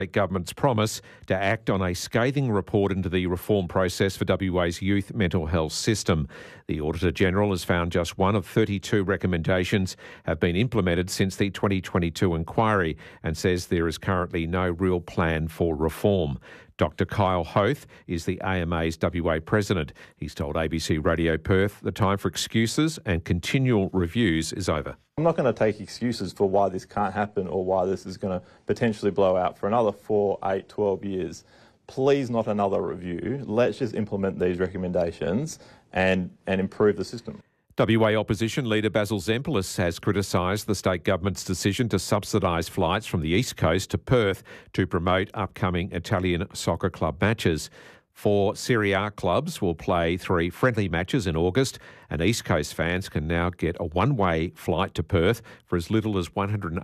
The government's promise to act on a scathing report into the reform process for WA's youth mental health system. The Auditor-General has found just one of 32 recommendations have been implemented since the 2022 inquiry and says there is currently no real plan for reform. Dr Kyle Hoth is the AMA's WA president. He's told ABC Radio Perth the time for excuses and continual reviews is over. I'm not going to take excuses for why this can't happen or why this is going to potentially blow out for another 4, 8, 12 years. Please, not another review. Let's just implement these recommendations and improve the system. WA opposition leader Basil Zempilas has criticised the state government's decision to subsidise flights from the East Coast to Perth to promote upcoming Italian soccer club matches. 4 Serie A clubs will play 3 friendly matches in August, and East Coast fans can now get a one-way flight to Perth for as little as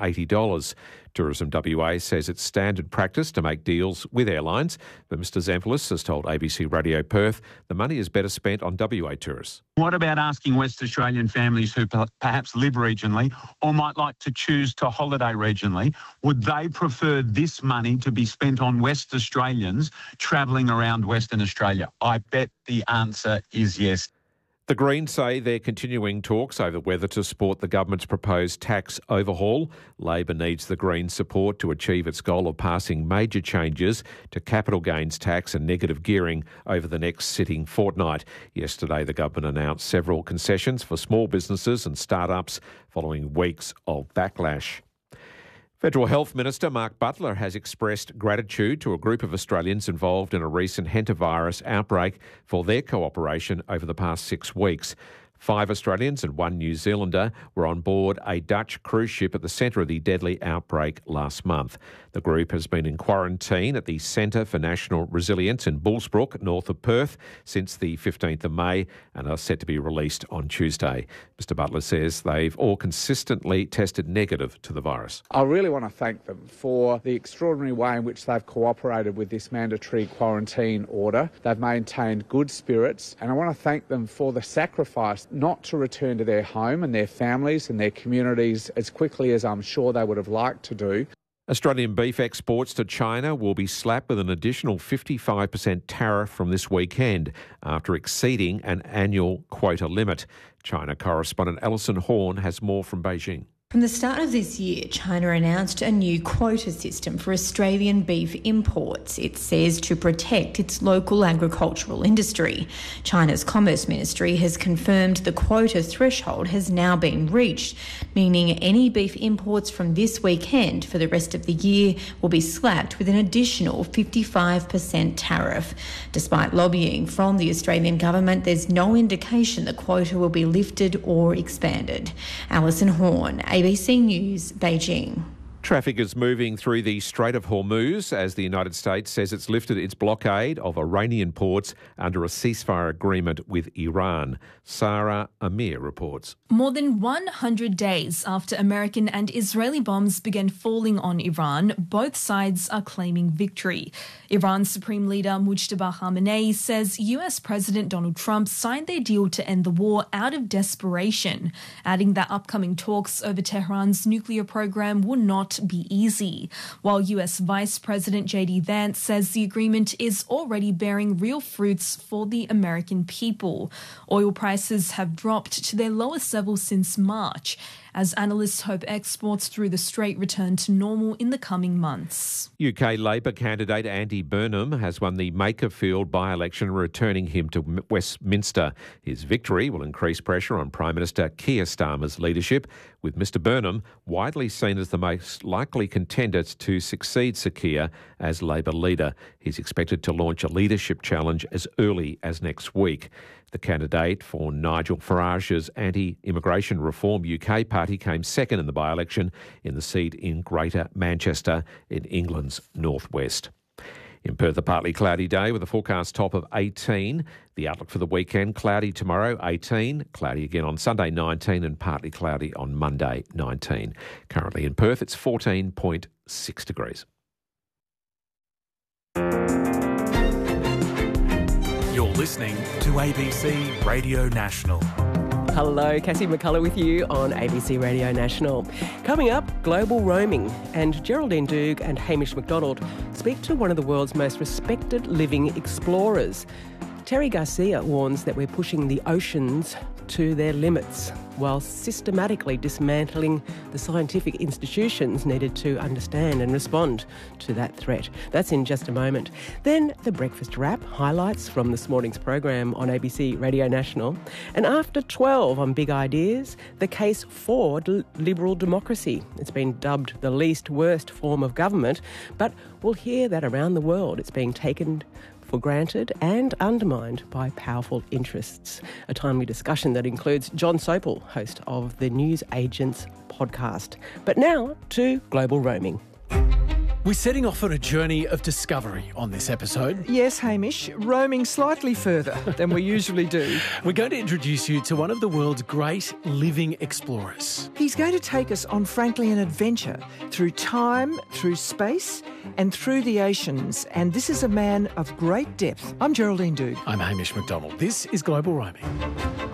$180. Tourism WA says it's standard practice to make deals with airlines, but Mr Zempilas has told ABC Radio Perth the money is better spent on WA tourists. What about asking West Australian families who perhaps live regionally or might like to choose to holiday regionally, would they prefer this money to be spent on West Australians travelling around Western Australia? I bet the answer is yes. The Greens say they're continuing talks over whether to support the government's proposed tax overhaul. Labor needs the Greens' support to achieve its goal of passing major changes to capital gains tax and negative gearing over the next sitting fortnight. Yesterday, the government announced several concessions for small businesses and startups following weeks of backlash. Federal Health Minister Mark Butler has expressed gratitude to a group of Australians involved in a recent hantavirus outbreak for their cooperation over the past 6 weeks. 5 Australians and 1 New Zealander were on board a Dutch cruise ship at the centre of the deadly outbreak last month. The group has been in quarantine at the Centre for National Resilience in Bullsbrook, north of Perth, since the 15th of May and are set to be released on Tuesday. Mr Butler says they've all consistently tested negative to the virus. I really want to thank them for the extraordinary way in which they've cooperated with this mandatory quarantine order. They've maintained good spirits, and I want to thank them for the sacrifice not to return to their home and their families and their communities as quickly as I'm sure they would have liked to do. Australian beef exports to China will be slapped with an additional 55% tariff from this weekend after exceeding an annual quota limit. China correspondent Alison Horn has more from Beijing. From the start of this year, China announced a new quota system for Australian beef imports. It says to protect its local agricultural industry. China's Commerce Ministry has confirmed the quota threshold has now been reached, meaning any beef imports from this weekend for the rest of the year will be slapped with an additional 55% tariff. Despite lobbying from the Australian government, there's no indication the quota will be lifted or expanded. Alison Horn, ABC News, Beijing. Traffic is moving through the Strait of Hormuz as the United States says it's lifted its blockade of Iranian ports under a ceasefire agreement with Iran. Sarah Amir reports. More than 100 days after American and Israeli bombs began falling on Iran, both sides are claiming victory. Iran's Supreme Leader Mujtaba Khamenei says US President Donald Trump signed their deal to end the war out of desperation, adding that upcoming talks over Tehran's nuclear program will not be easy, while US Vice President J.D. Vance says the agreement is already bearing real fruits for the American people. Oil prices have dropped to their lowest level since March, as analysts hope exports through the Strait return to normal in the coming months. UK Labor candidate Andy Burnham has won the Makerfield by-election, returning him to Westminster. His victory will increase pressure on Prime Minister Keir Starmer's leadership, with Mr Burnham widely seen as the most likely contender to succeed Sir Keir as Labor leader. He's expected to launch a leadership challenge as early as next week. The candidate for Nigel Farage's anti-immigration reform UK party came second in the by-election in the seat in Greater Manchester in England's northwest. In Perth, a partly cloudy day with a forecast top of 18. The outlook for the weekend, cloudy tomorrow, 18. Cloudy again on Sunday, 19, and partly cloudy on Monday, 19. Currently in Perth, it's 14.6 degrees. You're listening to ABC Radio National. Hello, Cassie McCullough with you on ABC Radio National. Coming up, global roaming, and Geraldine Doogue and Hamish McDonald speak to one of the world's most respected living explorers. Terry Garcia warns that we're pushing the oceans to their limits while systematically dismantling the scientific institutions needed to understand and respond to that threat. That's in just a moment. Then the breakfast wrap, highlights from this morning's program on ABC Radio National. And after 12 on Big Ideas, the case for liberal democracy. It's been dubbed the least worst form of government, but we'll hear that around the world it's being taken for granted and undermined by powerful interests. A timely discussion that includes John Sopel, host of the News Agents podcast. But now to global roaming. We're setting off on a journey of discovery on this episode. Yes, Hamish, roaming slightly further than we usually do. We're going to introduce you to one of the world's great living explorers. He's going to take us on, frankly, an adventure through time, through space, and through the oceans. And this is a man of great depth. I'm Geraldine Doogue. I'm Hamish McDonald. This is Global Roaming.